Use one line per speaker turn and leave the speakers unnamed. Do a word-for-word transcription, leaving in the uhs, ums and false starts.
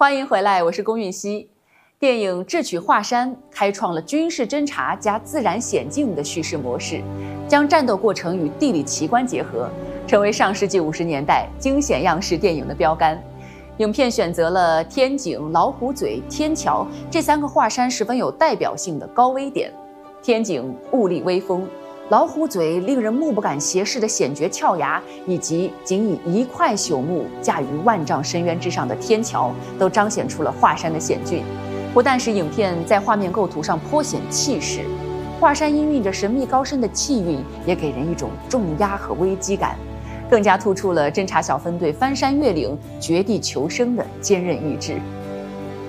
欢迎回来，我是龚韵希。电影《智取华山》开创了军事侦察加自然险境的叙事模式，将战斗过程与地理奇观结合，成为上世纪五十年代惊险样式电影的标杆。影片选择了天井、老虎嘴、天桥这三个华山十分有代表性的高危点。天井兀立威风，老虎嘴令人目不敢斜视的险绝峭崖，以及仅以一块朽木架于万丈深渊之上的天桥，都彰显出了华山的险峻。不但使影片在画面构图上颇显气势，华山氤氲着神秘高深的气韵，也给人一种重压和危机感，更加突出了侦察小分队翻山越岭、绝地求生的坚韧意志。